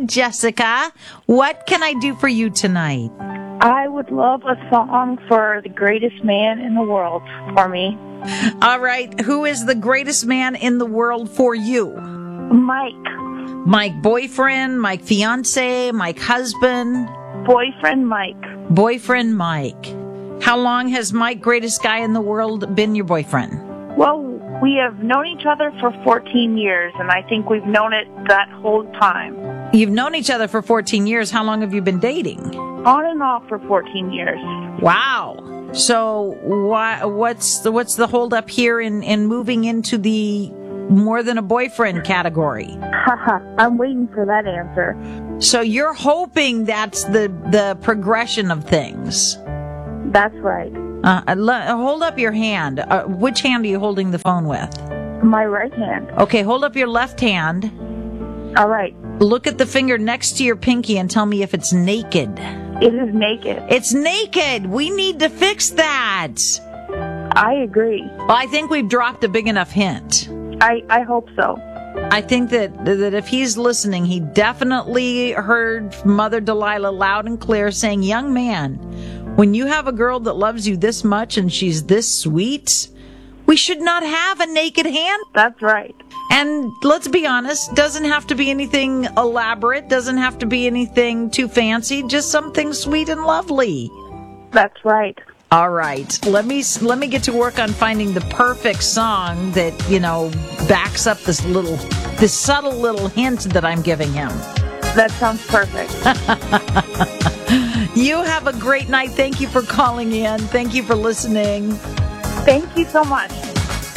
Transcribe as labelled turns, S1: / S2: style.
S1: Jessica. What can I do for you tonight?
S2: I would love a song for the greatest man in the world for me.
S1: All right. Who is the greatest man in the world for you?
S2: Mike.
S1: Mike boyfriend, Mike fiance, Mike husband?
S2: Boyfriend Mike.
S1: Boyfriend Mike. How long has Mike, greatest guy in the world, been your boyfriend?
S2: Well, we have known each other for 14 years, and I think we've known it that whole time.
S1: You've known each other for 14 years. How long have you been dating?
S2: On and off for 14 years.
S1: Wow. So what's the holdup here in moving into the more than a boyfriend category?
S2: Haha, I'm waiting for that answer.
S1: So you're hoping that's the progression of things.
S2: That's right.
S1: Hold up your hand. Which hand are you holding the phone with?
S2: My right hand.
S1: Okay, hold up your left hand.
S2: All right.
S1: Look at the finger next to your pinky and tell me if it's naked.
S2: It is naked.
S1: It's naked. We need to fix that.
S2: I agree.
S1: Well, I think we've dropped a big enough hint.
S2: I hope so.
S1: I think that if he's listening, he definitely heard Mother Delilah loud and clear saying, young man, when you have a girl that loves you this much and she's this sweet, we should not have a naked hand.
S2: That's right.
S1: And let's be honest, doesn't have to be anything elaborate, doesn't have to be anything too fancy, just something sweet and lovely.
S2: That's right.
S1: All right. Let me get to work on finding the perfect song that, backs up this subtle little hint that I'm giving him.
S2: That sounds perfect.
S1: You have a great night. Thank you for calling in. Thank you for listening.
S2: Thank you so much.